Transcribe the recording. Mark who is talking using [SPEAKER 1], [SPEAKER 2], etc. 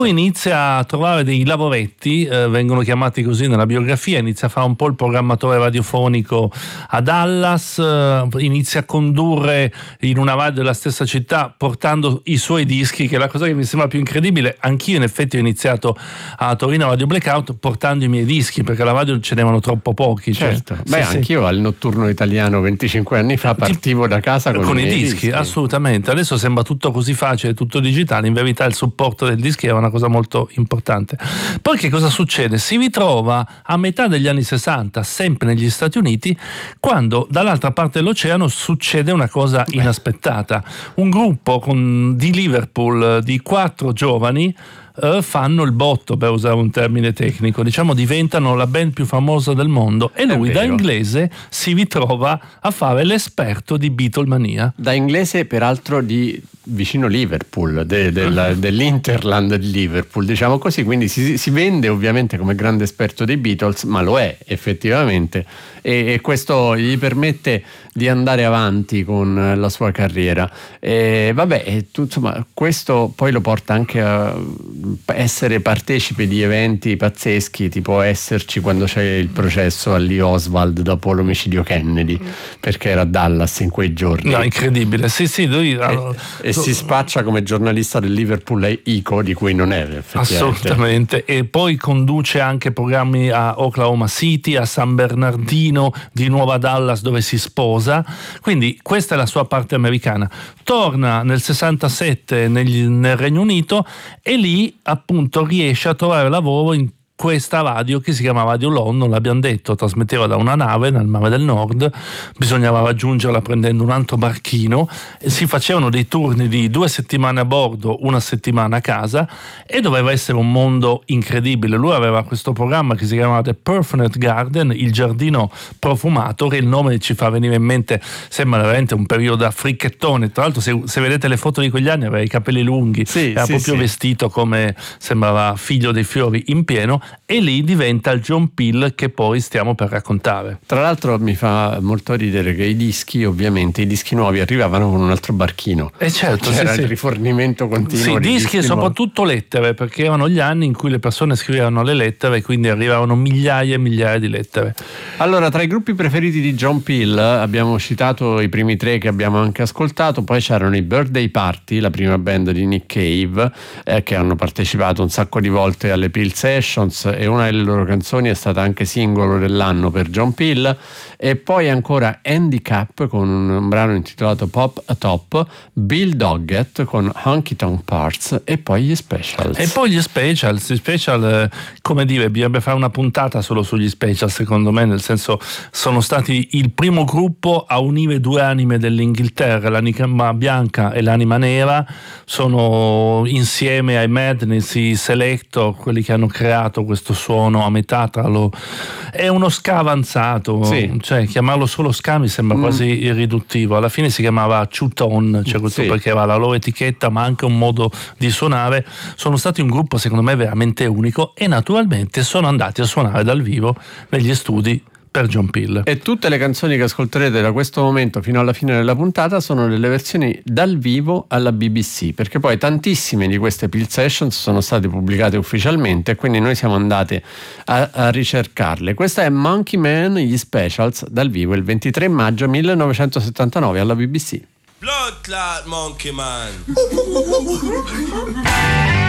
[SPEAKER 1] inizia a trovare dei lavoretti, vengono chiamati così nella biografia, inizia a fare un po' il programmatore radiofonico a Dallas, inizia a condurre in una radio della stessa città portando i suoi dischi, che è la cosa che mi sembra più incredibile. Anch'io in effetti ho iniziato a Torino Radio Blackout portando i miei dischi, perché alla radio ce n'erano troppo pochi.
[SPEAKER 2] Certo,
[SPEAKER 1] cioè,
[SPEAKER 2] anch'io al Notturno Italiano 25 anni fa partivo da casa con i
[SPEAKER 1] dischi, assolutamente. Adesso sembra tutto così facile, tutto digitale, in verità il supporto del dischi era una cosa molto importante. Poi che cosa succede? Si ritrova a metà degli anni 60 sempre negli Stati Uniti, quando dall'altra parte dell'oceano succede una cosa inaspettata. Un gruppo di Liverpool di 4 giovani fanno il botto, per usare un termine tecnico, diciamo diventano la band più famosa del mondo, e lui da inglese si ritrova a fare l'esperto di Beatlemania.
[SPEAKER 2] Da inglese peraltro di vicino Liverpool, dell'Interland di Liverpool, diciamo così, quindi si vende ovviamente come grande esperto dei Beatles, ma lo è effettivamente, e questo gli permette di andare avanti con la sua carriera. Insomma, questo poi lo porta anche a essere partecipe di eventi pazzeschi, tipo esserci quando c'è il processo a Lee Oswald dopo l'omicidio Kennedy, perché era a Dallas in quei giorni.
[SPEAKER 1] No, incredibile, sì, lui
[SPEAKER 2] e si spaccia come giornalista del Liverpool ICO, di cui non è effettivamente.
[SPEAKER 1] Assolutamente. E poi conduce anche programmi a Oklahoma City, a San Bernardino, di nuovo a Dallas dove si sposa. Quindi questa è la sua parte americana. Torna nel 67 nel Regno Unito e lì appunto riesce a trovare lavoro in questa radio che si chiama Radio London, l'abbiamo detto, trasmetteva da una nave nel Mare del Nord, bisognava raggiungerla prendendo un altro barchino, e si facevano dei turni di 2 settimane a bordo, 1 settimana a casa, e doveva essere un mondo incredibile. Lui aveva questo programma che si chiamava The Perfumed Garden, il giardino profumato, che il nome ci fa venire in mente, sembra veramente un periodo da fricchettone. Tra l'altro se vedete le foto di quegli anni aveva i capelli lunghi, era proprio vestito come sembrava figlio dei fiori in pieno, e lì diventa il John Peel che poi stiamo per raccontare.
[SPEAKER 2] Tra l'altro mi fa molto ridere che i dischi nuovi arrivavano con un altro barchino,
[SPEAKER 1] e certo,
[SPEAKER 2] c'era il rifornimento continuo di
[SPEAKER 1] dischi e soprattutto lettere, perché erano gli anni in cui le persone scrivevano le lettere e quindi arrivavano migliaia e migliaia di lettere.
[SPEAKER 2] Allora, tra i gruppi preferiti di John Peel abbiamo citato i primi 3 che abbiamo anche ascoltato, poi c'erano i Birthday Party, la prima band di Nick Cave, che hanno partecipato un sacco di volte alle Peel Sessions, e una delle loro canzoni è stata anche singolo dell'anno per John Peel. E poi ancora Handicap con un brano intitolato Pop a Top, Bill Doggett con Honky Tonk Parts, e poi gli Specials.
[SPEAKER 1] Gli Special, come dire, bisognerebbe fare una puntata solo sugli Special, secondo me, nel senso, sono stati il primo gruppo a unire 2 anime dell'Inghilterra, l'anima bianca e l'anima nera. Sono insieme ai Madness, i Selector, quelli che hanno creato questo suono a metà è uno ska avanzato, cioè chiamarlo solo ska mi sembra quasi riduttivo. Alla fine si chiamava Two-Tone, cioè questo perché era la loro etichetta ma anche un modo di suonare. Sono stati un gruppo secondo me veramente unico, e naturalmente sono andati a suonare dal vivo negli studi per John Peel.
[SPEAKER 2] E tutte le canzoni che ascolterete da questo momento fino alla fine della puntata sono delle versioni dal vivo alla BBC, perché poi tantissime di queste Peel Sessions sono state pubblicate ufficialmente, e quindi noi siamo andati a ricercarle. Questa è Monkey Man, gli Specials, dal vivo il 23 maggio 1979 alla BBC.
[SPEAKER 3] Blood clot Monkey Man.